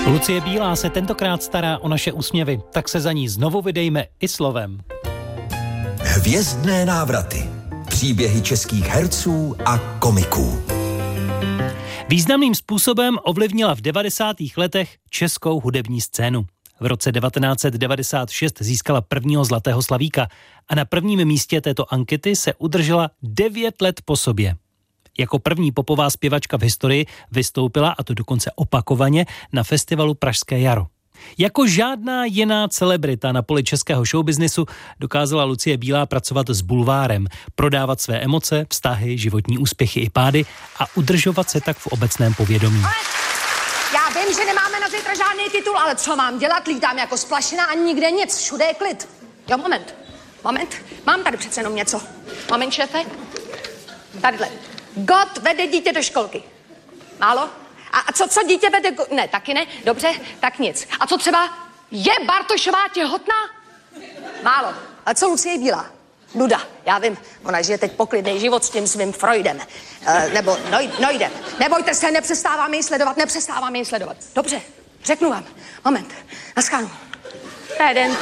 Lucie Bílá se tentokrát stará o naše úsměvy, tak se za ní znovu vydejme i slovem. Hvězdné návraty. Příběhy českých herců a komiků. Významným způsobem ovlivnila v 90. letech českou hudební scénu. V roce 1996 získala prvního Zlatého slavíka a na prvním místě této ankety se udržela 9 let po sobě. Jako první popová zpěvačka v historii vystoupila, a to dokonce opakovaně, na festivalu Pražské jaro. Jako žádná jiná celebrita na poli českého showbiznisu dokázala Lucie Bílá pracovat s bulvárem, prodávat své emoce, vztahy, životní úspěchy i pády a udržovat se tak v obecném povědomí. Já vím, že nemáme na zítra žádný titul, ale co mám dělat? Lítám jako splašina a nikde nic, všude je klid. Jo, moment, mám tady přece jenom něco. Moment, šéfe? Tadyhle. God vede dítě do školky. Málo? A co dítě vede... Ne, taky ne? Dobře, tak nic. A co třeba je Bartošová těhotná? Málo. A co Lucie Bílá? Nuda, já vím, ona žije teď poklidný život s tím svým Freudem. Nebo Noidem. Nebojte se, nepřestáváme ji sledovat. Dobře, řeknu vám. Moment, naschánu. To je jeden.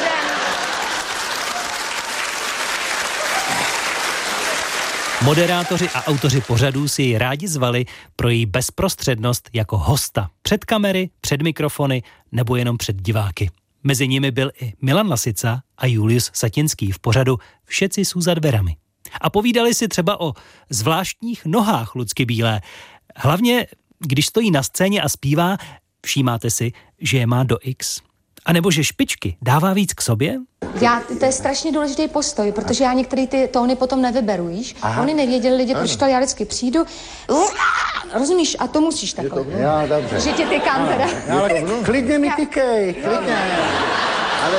Moderátoři a autoři pořadů si ji rádi zvali pro její bezprostřednost jako hosta. Před kamery, před mikrofony nebo jenom před diváky. Mezi nimi byl i Milan Lasica a Julius Satinský v pořadu Všetci jsou za dverami. A povídali si třeba o zvláštních nohách Lucky Bílé. Hlavně, když stojí na scéně a zpívá, všímáte si, že je má do X. A nebo že špičky dává víc k sobě? To je strašně důležitý postoj, protože já některé ty tóny potom nevyberu, víš? Oni nevěděli lidi, proč to já vždycky přijdu. Rozumíš? A to musíš takhle. Já, dobře. Že tě tykám teda. Ale klidně mi tykej, klidně. Ale...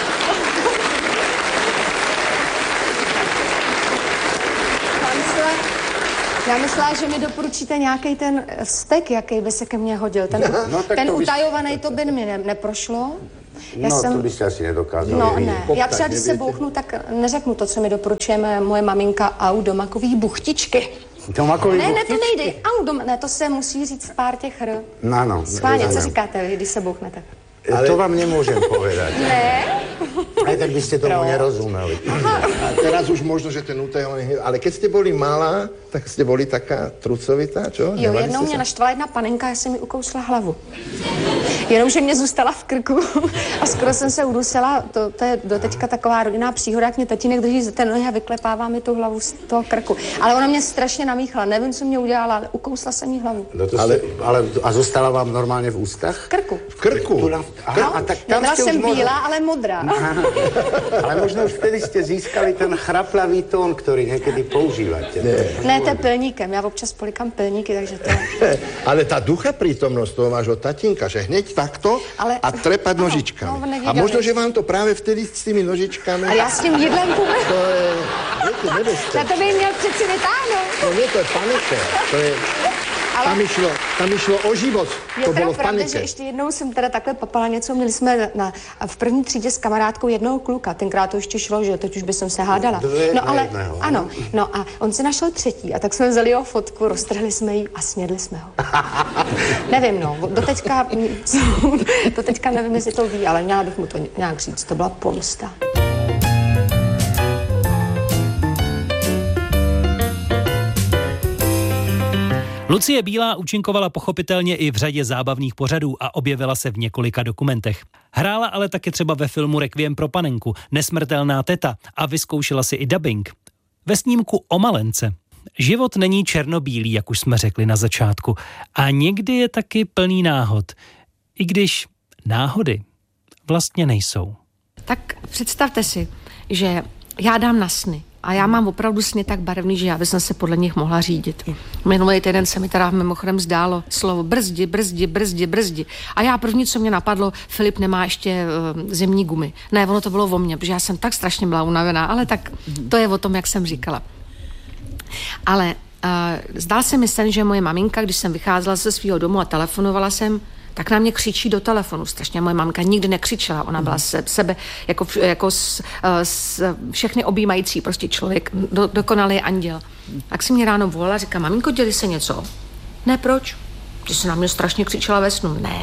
Já myslela, že mi doporučíte nějaký ten vztek, jaký by se ke mně hodil. Ten utajovaný, to by mi neprošlo. To byste asi nedokázal. No ne, já třeba, když se bouchnu, tak neřeknu to, co mi doporučuje moje maminka, au domakový buchtičky. Domakový buchtičky? Ne, to nejde, ne, to se musí říct v pár těch r. No. Schválně, co říkáte, když se bouchnete? Ale... To vám nemôžem povedať. Ne? Aj tak by ste tomu nerozumeli. A teraz už možno, že ten utajovaný... Ale keď ste boli malá, tak ste boli taká trucovitá, čo? Jo, jednou mě naštvala jedna panenka, já jsem mi ukousla hlavu. Jenomže mě zůstala v krku a skoro jsem se udusila. To je doteďka taková rodinná příhoda, jak mě tatínek drží za ten nohy a vyklepává mi tu hlavu z toho krku. Ale ona mě strašně namíchala, nevím, co mě udělala, ale ukousla jsem jí hlavu. No ale zostala vám normálně v ústach? V krku. V krku? A tak tam nebyla jsem bílá, ale modrá. Ale možno už vtedy ste získali ten chraplavý tón, ktorý niekedy používate. Ne, to je pilníkem. Já občas polikám pilníky, takže to je... Ale tá ducha prítomnosť toho vášho tatínka, že hneď takto a trepať nožičkami. A možno, že vám to práve vtedy s tými nožičkami... A já s tím jídlem půjde. To je... Viete, nebeste. Na to by měl přeci vytáhnout. No nie, to je panike. To je... Tam išlo o život. To bylo v panike. Že ještě jednou jsem teda takhle papala něco. Měli jsme v první třídě s kamarádkou jednoho kluka. Tenkrát to ještě šlo, že teď už by jsem se hádala. Ano. No a on si našel třetí a tak jsme vzali jeho fotku, roztrhli jsme ji a snědli jsme ho. Nevím, doteďka nevím, jestli to ví, ale měla bych mu to nějak říct. To byla pomsta. Lucie Bílá účinkovala pochopitelně i v řadě zábavných pořadů a objevila se v několika dokumentech. Hrála ale taky třeba ve filmu Requiem pro panenku, Nesmrtelná teta a vyzkoušela si i dabing. Ve snímku O malence. Život není černobílý, jak už jsme řekli na začátku, a někdy je taky plný náhod. I když náhody vlastně nejsou. Tak představte si, že já dám na sny. A já mám opravdu sny tak barevný, že já bych se podle nich mohla řídit. Minulý týden se mi teda mimochodem zdálo slovo brzdi. A já první, co mě napadlo, Filip nemá ještě zimní gumy. Ne, ono to bylo o mně, protože já jsem tak strašně byla unavená, ale tak to je o tom, jak jsem říkala. Ale zdál se mi sen, že moje maminka, když jsem vycházela ze svého domu a telefonovala jsem, tak na mě křičí do telefonu strašně. Moje mamka nikdy nekřičela, ona byla sebe jako všechny objímající prostě člověk, dokonalý anděl. Tak si mě ráno volala, říká, maminko, děli se něco? Ne, proč? Ty jsi na mě strašně křičela ve snu. Ne,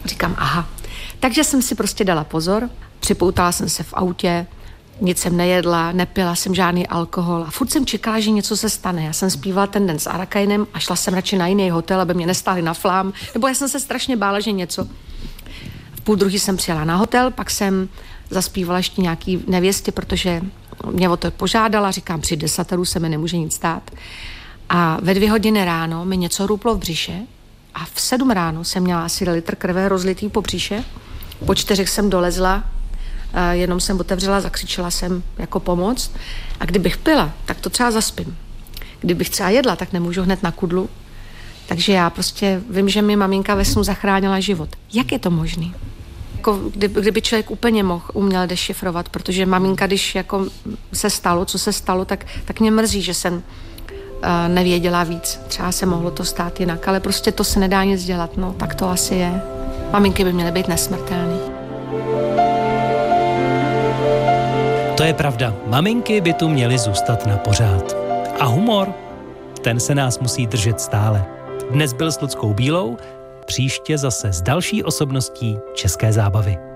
Říkám, aha. Takže jsem si prostě dala pozor, připoutala jsem se v autě, nic jsem nejedla, nepila jsem žádný alkohol a furt jsem čekala, že něco se stane. Já jsem zpívala ten den s Arakainem a šla jsem radši na jiný hotel, aby mě nestáhli na flám, nebo já jsem se strašně bála, že něco. V 1:30 jsem přijela na hotel, pak jsem zaspívala ještě nějaký nevěstě, protože mě o to požádala, říkám, při 10 se mi nemůže nic stát. A ve 2 hodiny ráno mi něco ruplo v břiše a v 7 ráno jsem měla asi litr krve rozlitý po břiše. Po 4 jsem dolezla, jenom jsem otevřela, zakřičela jsem jako pomoc. A kdybych pila, tak to třeba zaspím. Kdybych třeba jedla, tak nemůžu hned na kudlu. Takže já prostě vím, že mi maminka ve snu zachránila život. Jak je to možný? Jako kdyby člověk úplně uměl dešifrovat, protože maminka, když jako se stalo, co se stalo, tak mě mrzí, že jsem nevěděla víc. Třeba se mohlo to stát jinak, ale prostě to se nedá nic dělat. No, tak to asi je. Maminky by měly být nesmrtelný. To je pravda. Maminky by tu měly zůstat na pořád. A humor, ten se nás musí držet stále. Dnes byl s Luckou Bílou, příště zase s další osobností české zábavy.